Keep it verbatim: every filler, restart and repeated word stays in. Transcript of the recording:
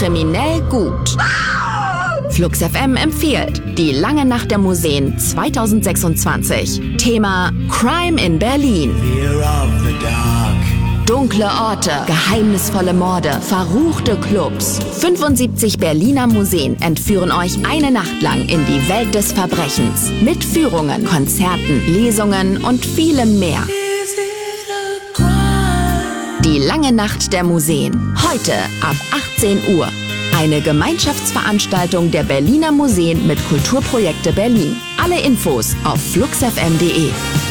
kriminell gut. Flux F M empfiehlt Die lange Nacht der Museen zweitausendsechsundzwanzig. Thema Crime in Berlin. Dunkle Orte, geheimnisvolle Morde, verruchte Clubs. fünfundsiebzig Berliner Museen entführen euch eine Nacht lang in die Welt des Verbrechens. Mit Führungen, Konzerten, Lesungen und vielem mehr. Die lange Nacht der Museen. Heute ab achtzehn Uhr. Eine Gemeinschaftsveranstaltung der Berliner Museen mit Kulturprojekte Berlin. Alle Infos auf flux f m punkt de.